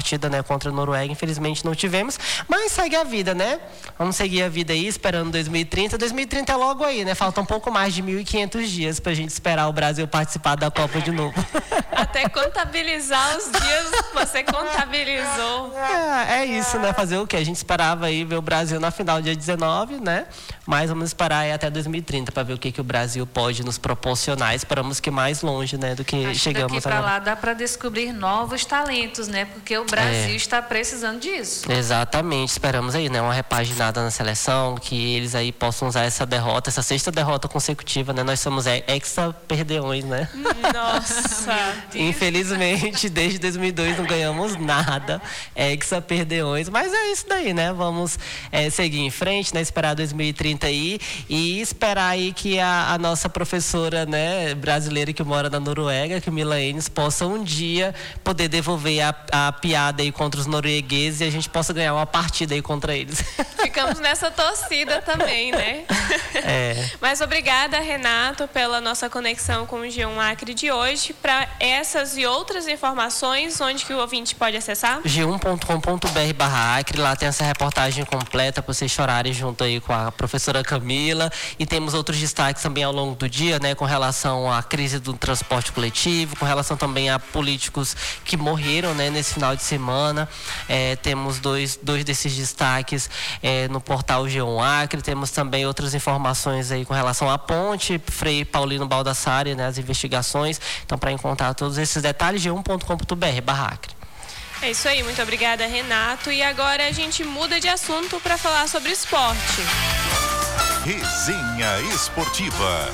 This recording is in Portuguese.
partida, né, contra a Noruega. Infelizmente não tivemos, mas segue a vida, né? Vamos seguir a vida aí, esperando 2030. 2030 é logo aí, né? Falta um pouco mais de 1.500 dias pra gente esperar o Brasil participar da Copa de novo. Até contabilizar os dias, você contabilizou. É isso, né? Fazer o quê? A gente esperava aí ver o Brasil na final dia 19, né? Mas vamos esperar aí até 2030 para ver o que o Brasil pode nos proporcionar. Esperamos que mais longe, né, do que chegamos daqui para agora. lá dá para descobrir novos talentos, né? Porque o Brasil está precisando disso. Exatamente. Esperamos aí, né, uma repaginada na seleção, que eles aí possam usar essa derrota, essa sexta derrota consecutiva, né? Nós somos ex-perdeões, né? Nossa! Infelizmente, desde 2002 não ganhamos nada. Ex-perdeões. Mas é isso daí, né? Vamos seguir em frente, né? Esperar 2030 aí e esperar aí que a nossa professora, né, brasileira que mora na Noruega, que Mila Enes, possa um dia poder devolver a piada aí contra os noruegueses e a gente possa ganhar uma partida aí contra eles. Ficamos nessa torcida também, né? Mas obrigada, Renato, pela nossa conexão com o G1 Acre de hoje. Para essas e outras informações, onde que o ouvinte pode acessar? g1.com.br/Acre, lá tem essa reportagem completa para vocês chorarem junto aí com a professora Camila, e temos outros destaques também ao longo do dia, né, com relação à crise do transporte coletivo, com relação também a políticos que morreram, né, nesse final de semana. Temos dois desses destaques no portal G1 Acre. Temos também outras informações aí com relação à ponte Frei Paulino Baldassarre, né, as investigações. Então, para encontrar todos esses detalhes, g1.com.br/Acre. É isso aí, muito obrigada, Renato. E agora a gente muda de assunto para falar sobre esporte. Resenha Esportiva.